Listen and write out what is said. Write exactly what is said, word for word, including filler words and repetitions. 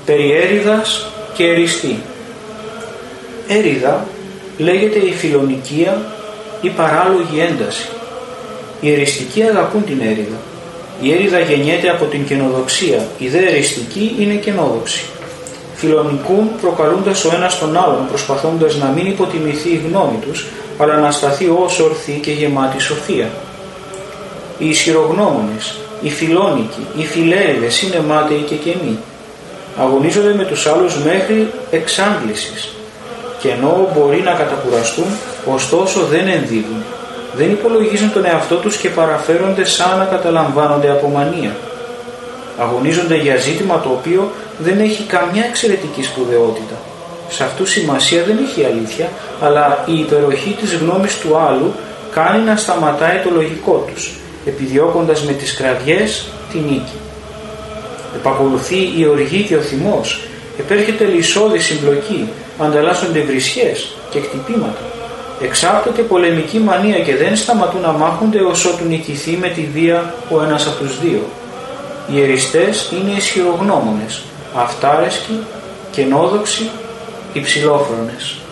περί έρηδας και εριστή. Έρηδα λέγεται η φιλονικία ή παράλογη ένταση. Οι εριστικοί αγαπούν την έρηδα. Η έρηδα γεννιέται από την καινοδοξία, οι δε εριστικοί είναι καινόδοξοι. Φιλονικούν προκαλούντας ο ένας τον άλλον, προσπαθώντας να μην υποτιμηθεί η γνώμη τους, αλλά να σταθεί ως ορθή και γεμάτη σοφία. Οι ισχυρογνώμονες, οι φιλόνικοι, οι φιλέριδες είναι μάταιοι και κενοί. Αγωνίζονται με τους άλλους μέχρι εξάντλησης και ενώ μπορεί να κατακουραστούν, ωστόσο δεν ενδίδουν. Δεν υπολογίζουν τον εαυτό τους και παραφέρονται σαν να καταλαμβάνονται από μανία. Αγωνίζονται για ζήτημα το οποίο δεν έχει καμιά εξαιρετική σπουδαιότητα. Σε αυτού σημασία δεν έχει αλήθεια, αλλά η υπεροχή της γνώμης του άλλου κάνει να σταματάει το λογικό τους, επιδιώκοντας με τις κραυγές τη νίκη. Επακολουθεί η οργή και ο θυμός, επέρχεται λυσόδη συμπλοκή, ανταλλάσσονται βρισιές και χτυπήματα. Εξάπτεται πολεμική μανία και δεν σταματούν να μάχονται ως ότου νικηθεί με τη βία ο ένας από τους δύο. Οι εριστές είναι ισχυρογνώμονες, αυτάρεσκοι, καινόδοξοι, υψηλόφρονες.